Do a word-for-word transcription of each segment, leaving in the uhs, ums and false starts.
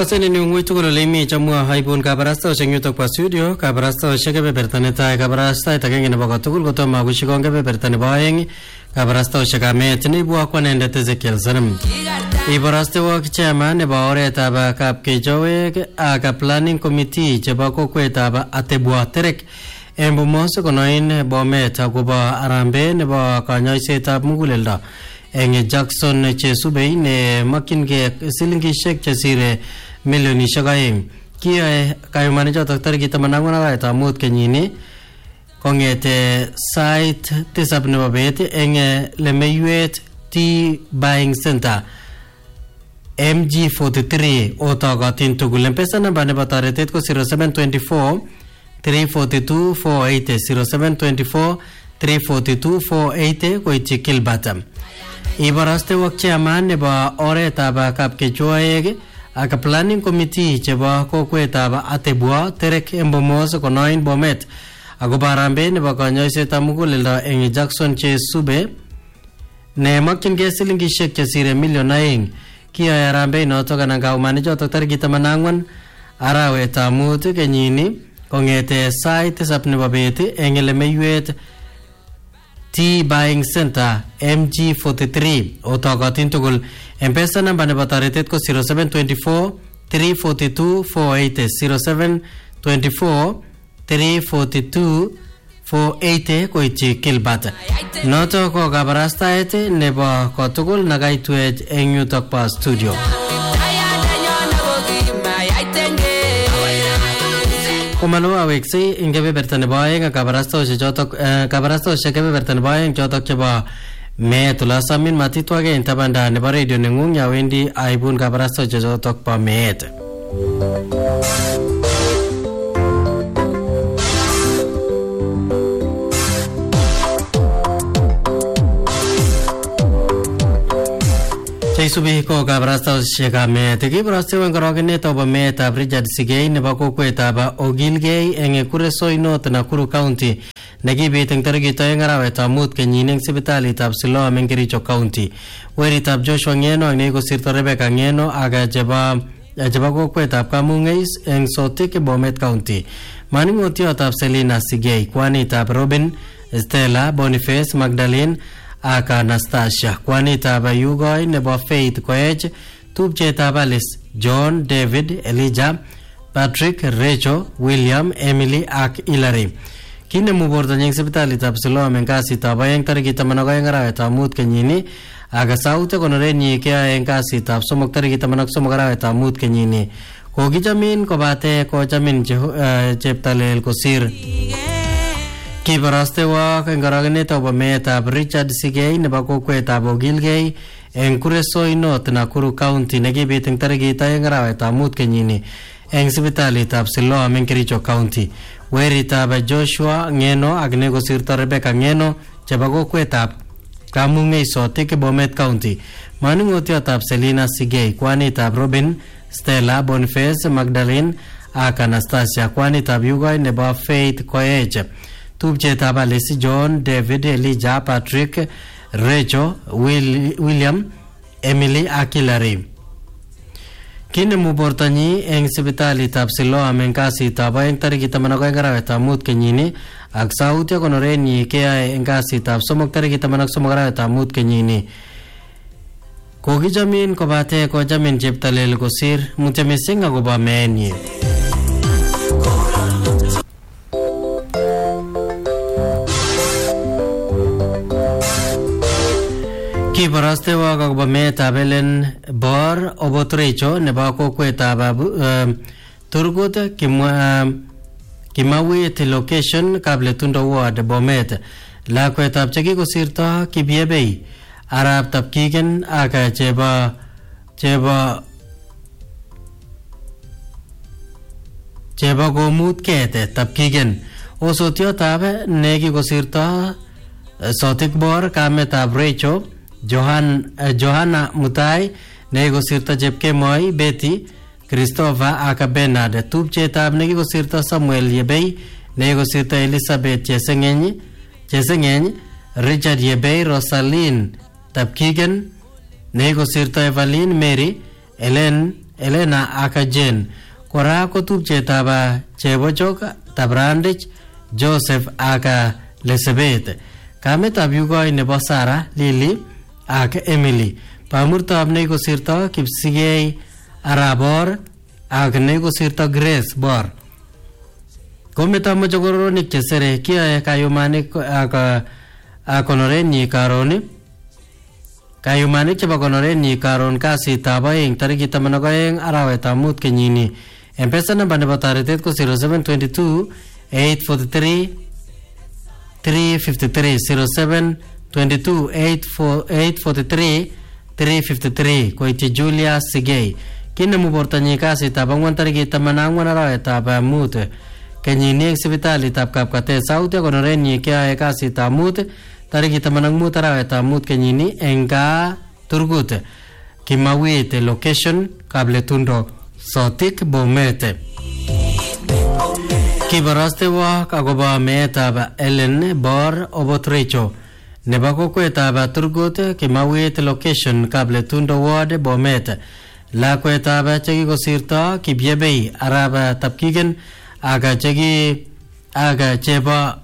kasene ni ngui tukolo lemi chamua haibun kabarasta sengyo kwa studio kabarasta shekebe bertane ta kabarasta takenge ne baga tukul goto magushikonge be bertane baeng kabarasta shekame tini bua kwa nende Ezekiel Zanam ibaraste wak chairman ne baore ta ba kap ke jowe aga planning committee cheba ko kweta ba atebua terek embo moso konoin bome ta goba arambe ne ba kanyaise ta mugulelda enge Jackson che subei ne makinge silingi shek che sire milioni shagaim kia kayo manager doctor kita manangona ga ta mut kenyini kongete site tisabne babete enge lemeyuet t buying center M G forty-three otaga tinto gulempesa na bane bataretet ko zero seven two four three four two four eight zero seven two four three four two four eight ko ichikil batam ibaraste wakche aman ne ba ore taba kap ke joyege aka planning committee cheba ko kweta ba atebua terek embomos ko noin bomet ago barambe ne ba kanyo se tamugulelda en Jackson che sube ne makin gesilingi shek ke sire milionaing kia arambe no to kana ga manager to tar kita manangwan arawe tamut ke nyini kongete site sapne babete engele meyuet T buying center M G forty-three otagatin tugul empesa namba ne bataretet ko zero seven two four three four two four eight zero seven two four three four two four eight ko ichi kilbata noto ko gabarasta ete nebo ko tugul nagaitwe enyu tokpa studio Komalo awexi ingebe bertane baeng kabarasto se jotok kabarasto se kebe bertane baeng jotok cheba me tulasa min mati twage intabanda ne radio nengung ya wendi aibun kabarasto se jotok pa met Subi ko kabrasta sheka me teki braste wen garogene to ba me ta Bridget Sigei ne ba ko kweta ba Ogilgei enge kure soino tna kuru county negi beteng targi to ngara ta mut ke nyineng sibitali tab silo mengeri cho county weri tab Joshua ngeno ne go sirto Rebecca ngeno aga jeba jeba ko kweta ka mungeis eng sote ke Bomet county mani ngoti tab Selina Sigei kwani tab Robin Stella Boniface Magdalene aka Anastasia kwani taba yugoi nebo Faith Koech tupche tabalis John David Elijah Patrick Rachel William Emily ak Hilary kine mubordo nyeng sibitali tab silo mengasi taba yang tariki tamanago yang rawe tamut kenyini aga saute konore nyi kya yang kasi tab somok tariki tamanak somok rawe tamut kenyini ko gijamin ko bate ko jamin cheptalel ko sir ki baraste wa ngaragane ta ba meta Richard Sigei ne ba ko kweta Ogilgei en kureso inot na kuru county ne ge beteng targi ta ngarawe ta mut kenyini en sibitali ta silo amenkericho county weri ta ba Joshua ngeno agne go sirta Rebecca ngeno cheba go kweta kamunge so teke Bomet county manu ngoti ta Selina Sigei kwani ta Robin Stella Boniface Magdalene aka Anastasia kwani ta Yugai ne ba Faith Koech tupche tabalesi John David Elijah Patrick Rachel Will, William Emily Akilari kine mubortani eng sibitali tapsilo amenkasi taba eng tariki tamanago engarawe tamut kenyini ak sautia konoreni kea engasi tap somok tariki tamanak somogarawe tamut kenyini kogi jamin ko bate ko jamin jeptalel ko sir mutyamesinga go ba menye ki baraste wa ga ba me tabelen bor obotrecho ne ba ko kweta ba turgut kimwa kimawi te location kable tundo ward Bomet la kweta cheki ko sirta ki biebei arab tapkigen aga cheba cheba cheba go mut kete tapkigen osotio tabe negi ko sirta sotik bor kamet abrecho Johan uh, Johanna Mutai nego sirta jepke moi Betty Christopher aka Bernard tupche tab nego sirta Samuel Yebei nego sirta Elizabeth Chesengenyi Chesengenyi Richard Yebei Rosaline Tapkigen nego sirta Evelyn Mary Ellen Elena Akajen. Kora ko tupchetab Chebochok Tabrandich Joseph Aka Lesebet. Kametab yugoi nebo Sara Lily ak Emily. Pamurtab nekosirto Kipsigei Arabor ak nekosirto Grace Bor. Kometa mochokoronik chesere kiyae kayumanik ak akonorenyi karoni. Kayumanik chebo konorenyi karon kasitab aeng tarikit taman ak aeng arawetab mut kenyini. M-Pesa namba nebo toretet ko zero seven two two eight four three three five three zero seven two two eight four three three five three koiti Julia Sigei. Kinemu bortanyi kasitab angwan tarikit taman ak angwan arawetab mut kenyini eng sipitalitab Kapkatet. Sauti konorenyi kiyae kasitab mut tarikit taman ak mut arawetab mut kenyini eng gaa Turgut Kimawit location Kabletundo Sotik Bomet. Kibarastewa akobo meetab Ellen Bor Obotrecho nebo kokwetab Turgut Kimawit location Kabletundo Ward Bomet. Lakwetab chekikosirto Kipyebei Arab Tapkigen aga cheki aga chebo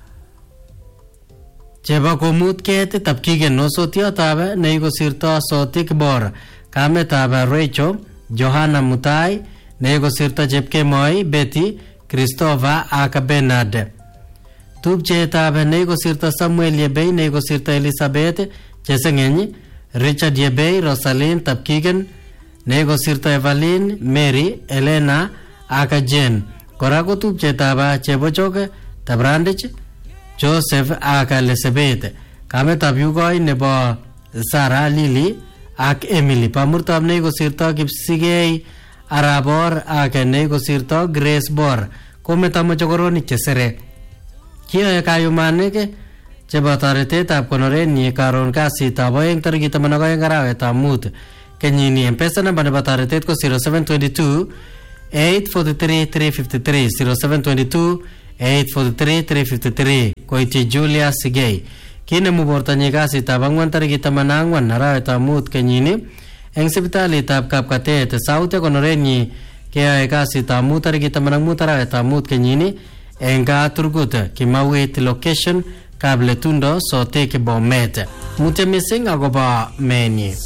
chebo komut ket Tapkigen nosotiotab nekikosirto Sotik Bor. Kametab Rachel Johanna Mutai nekikosirto Chepkemoi Betty Christopher aka Bernard. Tupchetab nekikosirto Samuel Yebei nekikosirto Elizabeth Chesengeny Richard Yebei Rosalind Tapkigen nekikosirto Evelyn Mary Elena aka Jen. Kora ko tupchetab Chebochok Tabrandich Joseph aka Lesebet. Kametab yugoi nebo Sarah Lily ak Emily. Pamurtab nekikosirto Kipsigei Arabor ak nekikosirto Grace Bor. Kometa mochokoronik chesere kiyae kayumanik chebo toretetab konorenyi karon kasitab aeng tarikit taman ak aeng arawetab mut kenyini. M-Pesa namba nebo toretet ko zero seven two two eight four three three five three zero seven two two eight four three three five three koiti Julia Sigei. Kinemu bortanyi kasitab angwan tarikit taman ak angwan arawetab mut kenyini eng sipitalitab Kapkatet. Sauti konorenyi kiyae kasitab mut tarikit taman ak mut arawetab mut kenyini eng gaa Turgut Kimawit location Kabletundo Sotik Bomet. Mutye mising akobo menyi.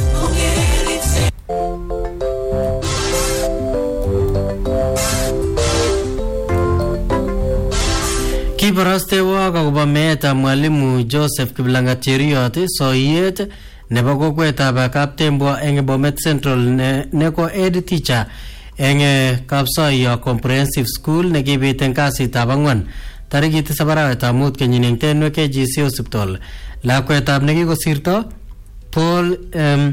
Kibarastewa akobo meetab mwalimu Joseph Kiplangat Cheriot soiyet nebo kokwetab Kaptembwa eng Bomet Central ne, neko head teacher eng Kapsoyo Comprehensive School nekibit eng kasitab angwan tarikit tisab arawetab mut kenyini eng Tenwek K G C Hospital. Lakwetab nekikosirto Paul um,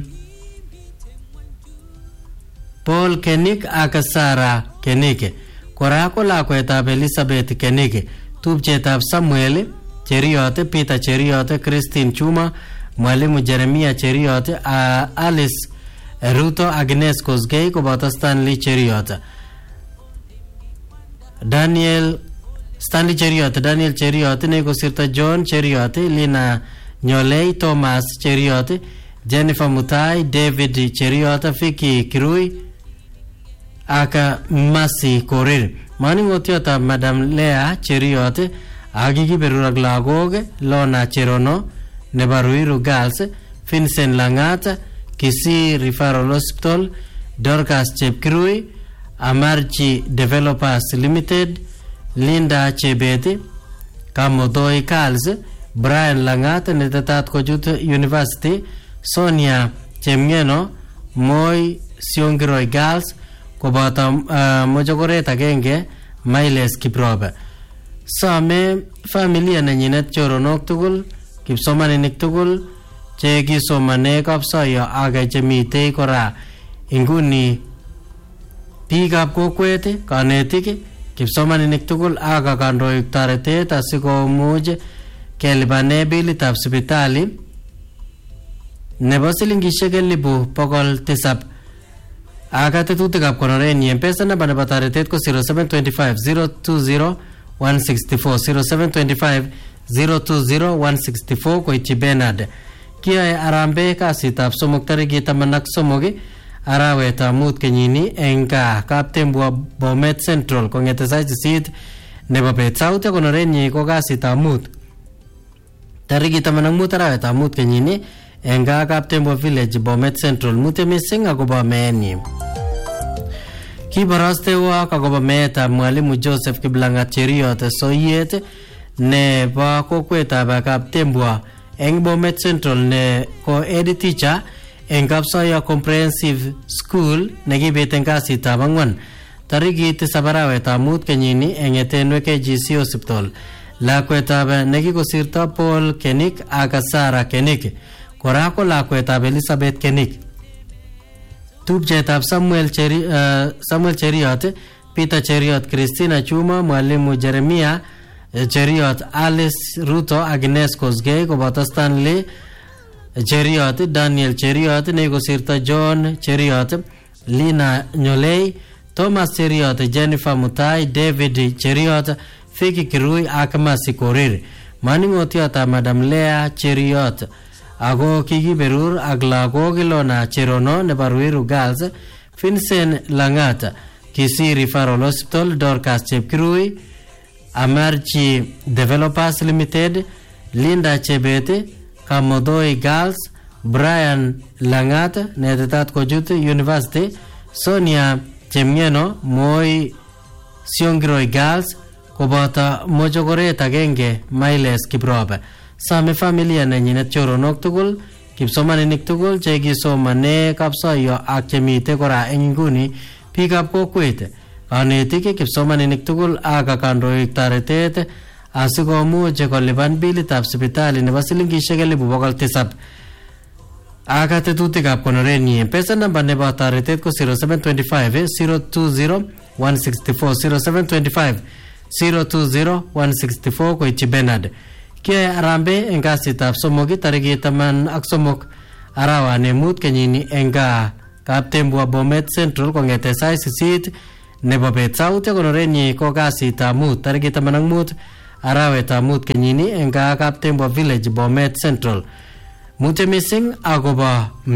Paul Kenik ak Sarah Kenik. Kora ko lakwetab Elizabeth Kenik. Tupchetab Samuel Cheriot, Peter Cheriot, Christine Chuma, mwalimu Jeremia Cheriot, uh, Alice Ruto, Agnes Kosgei koboto Stanley Cheriot. Daniel Stanley Cheriot, Daniel Cheriot nekosirto John Cheriot, Lina Nyolei, Thomas Cheriot, Jennifer Mutai, David Cheriot, Vicky Kirui aka Masi Korir. Morning otiotab Madam Lea Cheriot akikiberurak lagok Lona Cherono nebo Ruiru Girls, Vincent Langat Kisii Referral Hospital, Dorcas Chepkirui, Amarchi Developers Limited, Linda Chebeti, Kamodoi Girls, Brian Langat netetat kochut University, Sonia Chemngeno, Moi Siongiroi Girls koboto uh, mojokoret agenge Miles Kiprobe. Some familia nenyinet choronok tugul, kipsomaninik tugul che kisomane Kapsoyo ak chemitei kora inguni biikab kokwet, kanetik, kipsomaninik tugul ak kandoik toretet asikomuch kelipane bilitab sipitali nebo silingishek elibu bokol tisab. Aga tetutikab konorenyi. M-Pesa namba nebo toretet ko zero seven two five zero two zero one six four zero seven two five zero two zero one six four koityi Bernard. Kiyae Arambe kasitab somok tarikit taman ak somok arawetab mut kenyini eng gaa kaptembwa Bomet Central kong'ete sait sisit nebo bet. Sauti konorenyi ko kasitab mut tarikit taman ak mut arawetab mut kenyini eng gaa kaptembwa Village Bomet Central. Mutye mising akobo meenyi. Kiborostewok akobo meetab mwalimu Joseph Kiplangat Cheriot Soiyet nebo kokwetab kaptembwa eng Bomet Central ne ko head teacher eng Kapsoyo Comprehensive School nekibet eng kasitab ang'wan tarikit tisab arawetab mut kenyini eng Etenwe K G C Hospital. Lakwetab nekikosirto Paul Kenik ak Sarah Kenik kora ko lakwetab Elizabeth Kenik. Tupchetab Samuel Cheri, uh, Samuel Cheriot, Peter Cheriot, Christina Chuma, mwalimu Jeremia Cheriot, Alice Ruto, Agnes Kosgei koboto Stanley Cheriot, Daniel Cheriot nekosirto John Cheriot, Lina Nyolei, Thomas Cheriot, Jennifer Mutai, David Cheriot, Fiki Kirui ak Masi Korir. Maning'otiotab Madam Lea Cheriot ako kikiberur ak lagok Ilona Cherono nebo Ruiru Girls, Vincent Langata, Kisii Referral Hospital, Dorcas Chepkirui, Amarchi Developers Limited, Linda Chebete, Kamodoi Girls, Brian Langata netetat kochut University, Sonia Chemngeno, Moi Siongiroi Girls koboto mochokoret agenge Miles Kiprobe. Same familia nenyinet choronok tugul, kipsomaninik tugul che kisomane Kapsoyo ak chemite kora eng inguni biikab kokwet, kanetik, kipsomaninik tugul ak kandoik taretet asikomuch kolipan bilitab sipitali nebo silingishek elipu bokol tisab ak tetutikab konorenyi. Pesa namba nebo taretet ko zero seven two five zero two zero one six four zero seven two five zero two zero one six four koityi Bernard. Kiyoe arambe eng kasitab somok tarikit taman ak somok arawani mut kenyini eng gaa kaptembwa Bomet Central kong'ete sait sisit nebo bet. Sauti konorenyi ko kasitab mut tarikit taman ak mut arawetab mut kenyini eng gaa kaptembwa Village Bomet Central. Mutye mising akobo